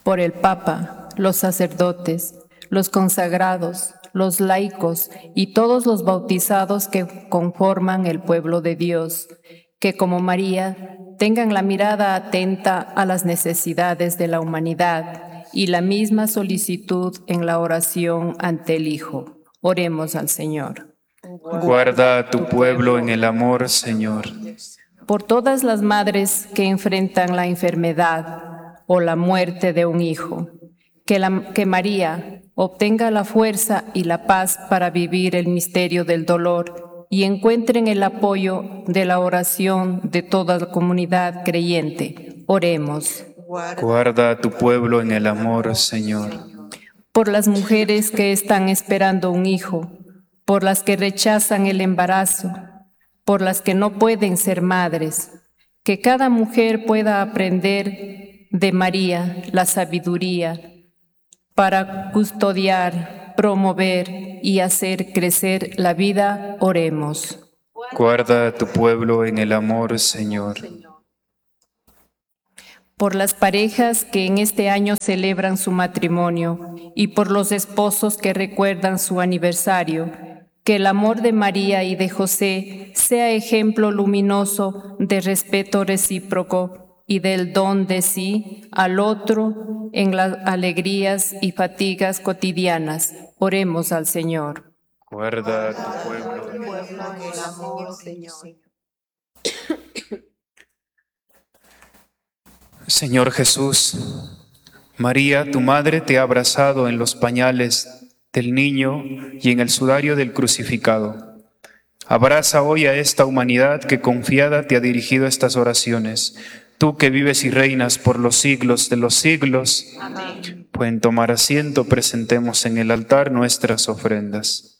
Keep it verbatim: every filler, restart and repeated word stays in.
por el Papa, los sacerdotes, los consagrados, los laicos y todos los bautizados que conforman el pueblo de Dios, que como María tengan la mirada atenta a las necesidades de la humanidad y la misma solicitud en la oración ante el Hijo. Oremos al Señor. Guarda a tu pueblo en el amor, Señor. Por todas las madres que enfrentan la enfermedad o la muerte de un hijo, que, la, que María obtenga la fuerza y la paz para vivir el misterio del dolor y encuentren el apoyo de la oración de toda la comunidad creyente. Oremos. Guarda a tu pueblo en el amor, Señor. Por las mujeres que están esperando un hijo, por las que rechazan el embarazo, por las que no pueden ser madres, que cada mujer pueda aprender de María la sabiduría para custodiar, promover y hacer crecer la vida. Oremos. Guarda a tu pueblo en el amor, Señor. Por las parejas que en este año celebran su matrimonio y por los esposos que recuerdan su aniversario, que el amor de María y de José sea ejemplo luminoso de respeto recíproco y del don de sí al otro en las alegrías y fatigas cotidianas. Oremos al Señor. Guarda a tu pueblo en el amor, Señor. Señor Jesús, María, tu madre, te ha abrazado en los pañales del niño y en el sudario del crucificado. Abraza hoy a esta humanidad que confiada te ha dirigido estas oraciones. Tú que vives y reinas por los siglos de los siglos. Amén. Pueden tomar asiento, presentemos en el altar nuestras ofrendas.